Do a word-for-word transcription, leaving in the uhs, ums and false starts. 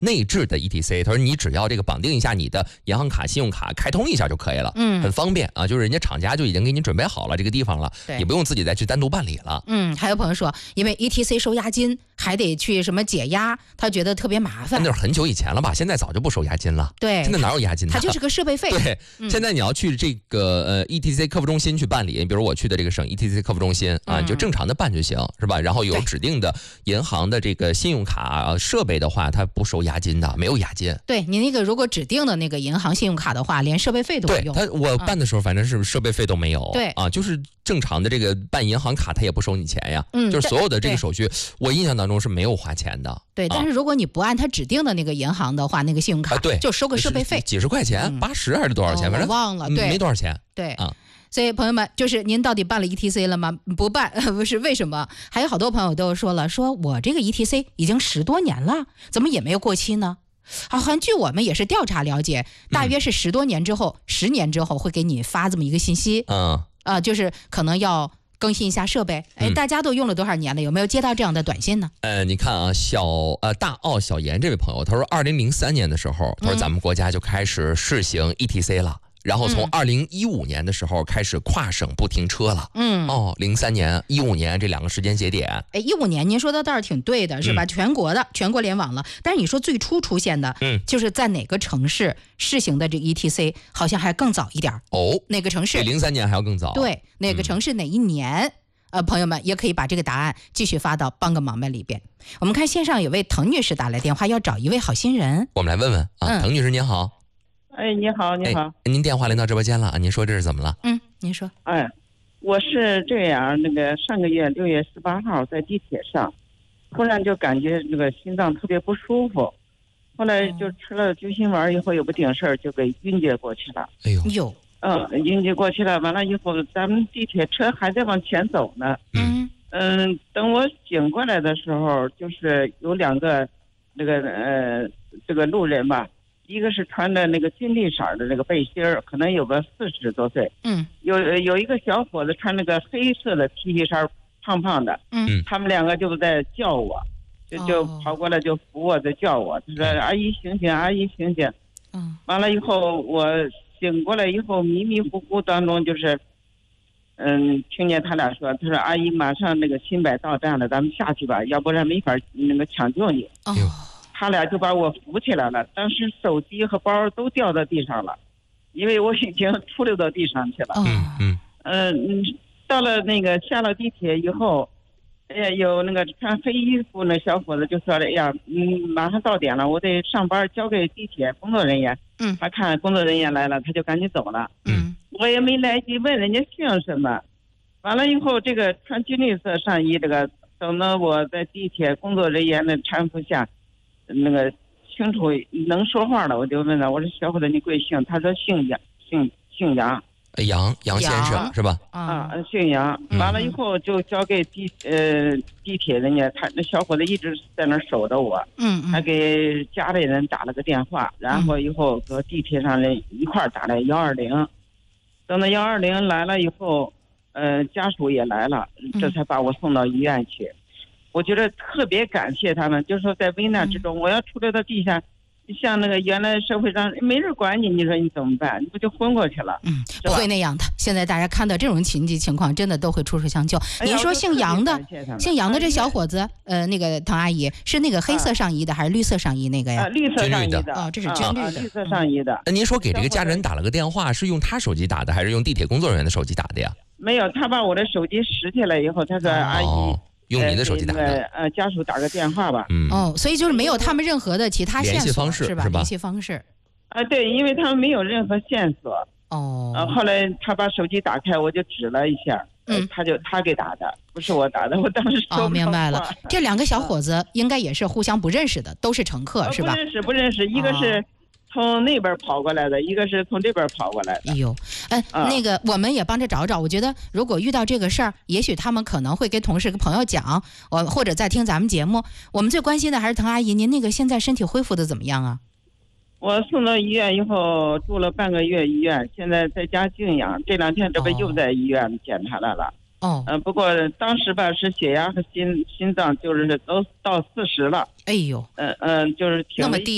内置的 E T C， 他说你只要这个绑定一下你的银行卡、信用卡，开通一下就可以了， 嗯， 很方便啊，就是人家厂家就已经给你准备好了这个地方了，也不用自己再去单独办理了。 嗯，还有朋友说，因为 E T C 收押金还得去什么解押，他觉得特别麻烦。 那是很久以前了吧？现在早就不收押金了。 对， 现在哪有押金呢？ 它就是个设备费。 对， 嗯、 现在你要去这个呃 E T C 客服中心去办理，比如我去的这个省 E T C 客服中心啊，你就正常的办就行，是吧？然后有指定的银行的这个信用卡设备的话，它不收押金的，没有押金。 对你那个如果指定的那个银行信用卡的话，连设备费都不用。 对，他我办的时候反正是设备费都没有。 对啊，就是正常的这个办银行卡，他也不收你钱呀。 嗯， 就是所有的这个手续，我印象当中是没有花钱的。 对，但是如果你不按他指定的那个银行的话，那个信用卡对就收个设备费， 几十块钱，八十还是多少钱？反正我忘了，对， 没多少钱。 对啊。 所以朋友们，就是您到底办了 E T C 了吗？不办不是为什么？还有好多朋友都说了，说我这个 E T C 已经十多年了，怎么也没有过期呢？好像据我们也是调查了解，大约是十多年之后、十、嗯、年之后会给你发这么一个信息， 嗯， 啊、呃，就是可能要更新一下设备。哎，大家都用了多少年了？有没有接到这样的短信呢？ 呃，你看啊，小呃大澳小严这位朋友，他说，二零零三年的时候，他说咱们国家就开始试行 E T C 了。嗯，然后从二零一五年的时候开始跨省不停车了。嗯，哦，零三年、一五年这两个时间节点。 哎，一五年您说的倒是挺对的，是吧？嗯、全国的全国联网了。但是你说最初出现的，嗯，就是在哪个城市试行的这个 E T C， 好像还更早一点。 哦， 哪个城市？ 比零三年还要更早。 对，哪个城市哪一年？嗯、呃，朋友们也可以把这个答案继续发到帮个忙们里边。我们看线上有位滕女士打来电话，要找一位好心人。 我们来问问啊，嗯、滕女士您好。 哎，你好，你好、 哎，您电话连到直播间了啊？您说这是怎么了？ 嗯，您说。 哎，我是这样，那个上个月六月十八号在地铁上，突然就感觉那个心脏特别不舒服，后来就吃了救心丸以后也不顶事儿，就给晕厥过去了。 哎呦， 有， 嗯，晕厥过去了，完了以后咱们地铁车还在往前走呢。嗯嗯，等我醒过来的时候，就是有两个那个呃这个路人吧。一个是穿着那个金绿色的那个背心儿，可能有个四十多岁。嗯，有有一个小伙子穿那个黑色的 T 恤衫，胖胖的。嗯，他们两个就在叫我，就就跑过来就扶我在叫我，就说：“阿姨醒醒，阿姨醒醒。”嗯，完了以后我醒过来以后，迷迷糊糊当中就是，嗯，听见他俩说：“他说阿姨马上那个新百到站了，咱们下去吧，要不然没法那个抢救你。”哦。他俩就把我扶起来了，当时手机和包都掉到地上了，因为我已经出溜到地上去了。嗯嗯嗯，到了那个下了地铁以后，哎，有那个穿黑衣服那小伙子就说了：“哎呀，嗯，马上到点了，我得上班，交给地铁工作人员。”嗯，他看工作人员来了，他就赶紧走了。嗯，我也没来及问人家姓什么，完了以后，这个穿军绿色上衣这个，等到我在地铁工作人员的搀扶下。那个清楚能说话了，我就问他，我说小伙子你贵姓？他说姓杨，姓姓杨， 杨杨先生是吧？ 啊，姓杨。完了以后就交给地呃地铁人家，他那小伙子一直在那守着我，嗯，还给家里人打了个电话，然后以后和地铁上人一块打来幺二零，等到幺二零来了以后，呃家属也来了，这才把我送到医院去。我觉得特别感谢他们，就是说在危难之中，我要出来到地下，像那个原来社会上没人管你，你说你怎么办？你不就昏过去了？ 嗯，不会那样的。现在大家看到这种情急情况，真的都会出手相救。哎、您说姓杨的，姓杨的这小伙子，呃，那个滕阿姨是那个黑色上衣的、啊、还是绿色上衣那个呀？ 啊，绿色上衣的。 哦，这是军绿的。 啊、绿色上衣的。 那您说给这个家人打了个电话，是用他手机打的，还是用地铁工作人员的手机打的呀？ 没有，他把我的手机拾起来以后，他说：“阿姨。哦” 用你的手机打的， 呃，家属打个电话吧。 嗯，哦，所以就是没有他们任何的其他线索， 联系方式是吧？联系方式。 啊，对，因为他们没有任何线索。哦。呃，后来他把手机打开，我就指了一下，嗯，他就他给打的，不是我打的，我当时说。 哦，明白了。这两个小伙子应该也是互相不认识的，都是乘客， 呃、 是吧？ 不认识，不认识，一个是。从那边跑过来的，一个是从这边跑过来的。 哎呦，哎、呃啊，那个我们也帮着找找。我觉得如果遇到这个事儿，也许他们可能会跟同事、跟朋友讲，我或者在听咱们节目。我们最关心的还是滕阿姨，您那个现在身体恢复的怎么样啊？ 我送到医院以后住了半个月医院，现在在家静养。这两天这不又在医院检查来了。哦。嗯、呃，不过当时吧是血压和心心脏就是都到四十了。 哎呦。 嗯嗯、呃呃，就是挺那么低。